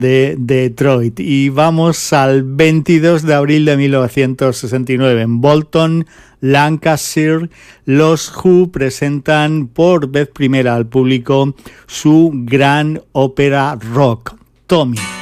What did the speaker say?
de Detroit. Y vamos al 22 de abril de 1969 en Bolton, Lancashire. Los Who presentan por vez primera al público su gran ópera rock, Tommy.